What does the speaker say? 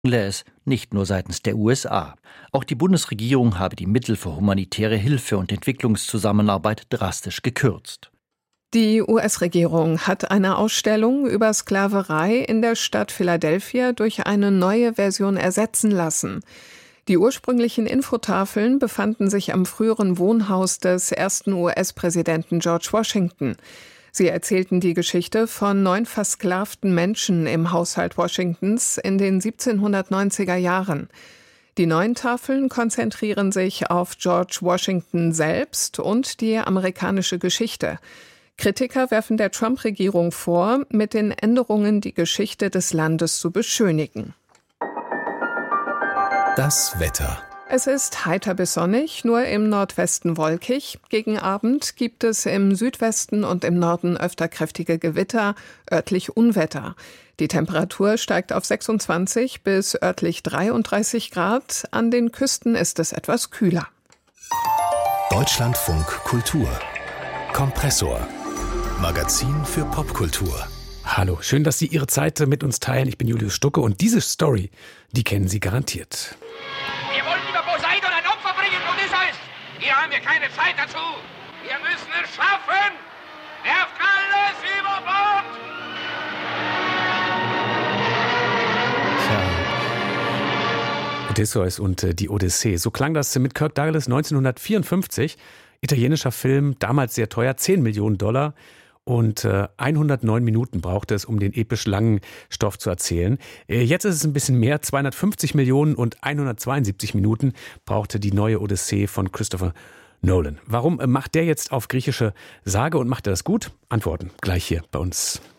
es nicht nur seitens der USA. Auch die Bundesregierung habe die Mittel für humanitäre Hilfe und Entwicklungszusammenarbeit drastisch gekürzt. Die US-Regierung hat eine Ausstellung über Sklaverei in der Stadt Philadelphia durch eine neue Version ersetzen lassen. Die ursprünglichen Infotafeln befanden sich am früheren Wohnhaus des ersten US-Präsidenten George Washington. Sie erzählten die Geschichte von 9 versklavten Menschen im Haushalt Washingtons in den 1790er Jahren. Die neuen Tafeln konzentrieren sich auf George Washington selbst und die amerikanische Geschichte. Kritiker werfen der Trump-Regierung vor, mit den Änderungen die Geschichte des Landes zu beschönigen. Das Wetter. Es ist heiter bis sonnig, nur im Nordwesten wolkig. Gegen Abend gibt es im Südwesten und im Norden öfter kräftige Gewitter, örtlich Unwetter. Die Temperatur steigt auf 26 bis örtlich 33 Grad. An den Küsten ist es etwas kühler. Deutschlandfunk Kultur. Kompressor. Magazin für Popkultur. Hallo, schön, dass Sie Ihre Zeit mit uns teilen. Ich bin Julius Stucke und diese Story, die kennen Sie garantiert. Wir wollen über Poseidon ein Opfer bringen, Odysseus! Hier haben wir keine Zeit dazu! Wir müssen es schaffen! Werft alles über Bord! Odysseus und die Odyssee. So klang das mit Kirk Douglas 1954. Italienischer Film, damals sehr teuer, $10 Millionen. Und 109 Minuten brauchte es, um den episch langen Stoff zu erzählen. Jetzt ist es ein bisschen mehr, 250 Millionen und 172 Minuten brauchte die neue Odyssee von Christopher Nolan. Warum macht der jetzt auf griechische Sage und macht er das gut? Antworten gleich hier bei uns.